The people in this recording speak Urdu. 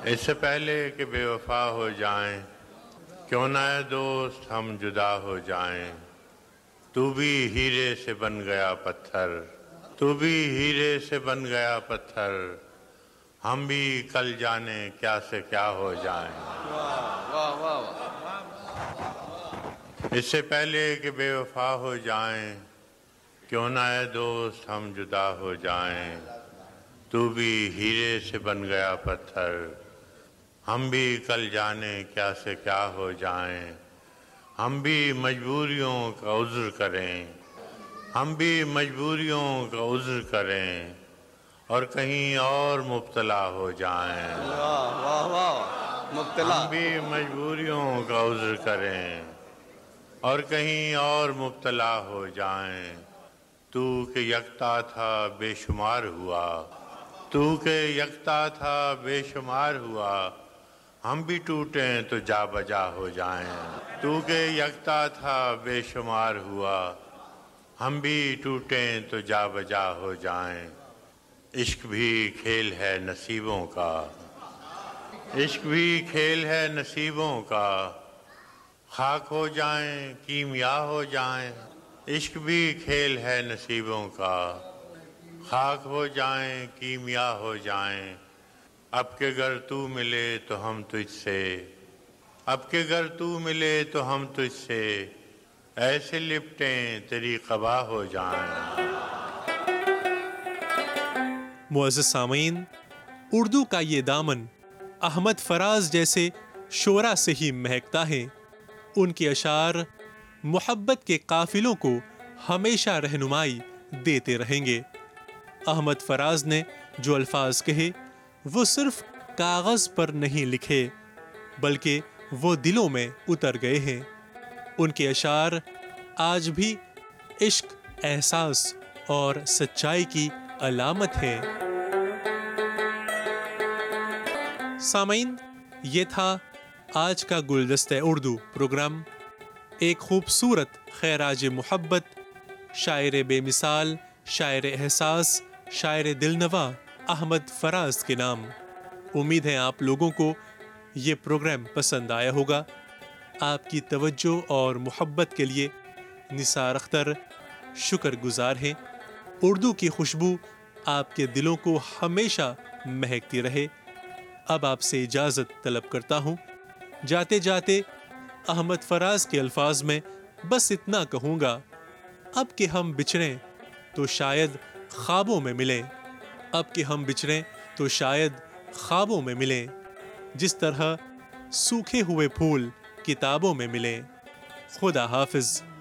اس سے پہلے کہ بے وفا ہو جائیں، کیوں نہ اے دوست ہم جدا ہو جائیں۔ تو بھی ہیرے سے بن گیا پتھر، تو بھی ہیرے سے بن گیا پتھر، ہم بھی کل جانے کیا سے کیا ہو جائیں۔ واہ واہ واہ۔ اس سے پہلے کہ بے وفا ہو جائیں، کیوں نہ اے دوست ہم جدا ہو جائیں۔ تو بھی ہیرے سے بن گیا پتھر، ہم بھی کل جانے کیا سے کیا ہو جائیں۔ ہم بھی مجبوریوں کا عذر کریں، ہم بھی مجبوریوں کا عذر کریں، اور کہیں اور مبتلا ہو جائیں۔ واہ واہ واہ، مبتلا۔ ہم بھی مجبوریوں کا عذر کریں اور کہیں اور مبتلا ہو جائیں۔ تو کہ یکتا تھا بے شمار ہوا، تو کہ یکتا تھا بے شمار ہوا، ہم بھی ٹوٹیں تو جا بجا ہو جائیں۔ تو کہ یکتا تھا بے شمار ہوا، ہم بھی ٹوٹیں تو جا بجا ہو جائیں۔ عشق بھی کھیل ہے نصیبوں کا، عشق بھی کھیل ہے نصیبوں کا، خاک ہو جائیں کیمیا ہو جائیں۔ عشق بھی کھیل ہے نصیبوں کا، خاک ہو جائیں کیمیا ہو جائیں۔ اب کہ گر تو ملے تو ہم تجھ سے، اب کہ گر تو ملے تو ہم تجھ سے، ایسے لپٹیں تیری قبا ہو جائیں۔ معزز سامعین، اردو کا یہ دامن احمد فراز جیسے شعراء سے ہی مہکتا ہے۔ ان کے اشعار محبت کے قافلوں کو ہمیشہ رہنمائی دیتے رہیں گے۔ احمد فراز نے جو الفاظ کہے وہ صرف کاغذ پر نہیں لکھے، بلکہ وہ دلوں میں اتر گئے ہیں۔ ان کے اشعار آج بھی عشق، احساس اور سچائی کی علامت ہے۔ سامعین، یہ تھا آج کا گلدستہ اردو پروگرام۔ ایک خوبصورت خراج محبت شاعر بے مثال، شاعر احساس، شاعر دلنوا احمد فراز کے نام۔ امید ہے آپ لوگوں کو یہ پروگرام پسند آیا ہوگا۔ آپ کی توجہ اور محبت کے لیے نثار اختر شکر گزار ہیں۔ اردو کی خوشبو آپ کے دلوں کو ہمیشہ مہکتی رہے۔ اب آپ سے اجازت طلب کرتا ہوں۔ جاتے جاتے احمد فراز کے الفاظ میں بس اتنا کہوں گا، اب کہ ہم بچھڑیں تو شاید خوابوں میں ملیں، اب کہ ہم بچھڑیں تو شاید خوابوں میں ملیں، جس طرح سوکھے ہوئے پھول کتابوں میں ملیں۔ خدا حافظ۔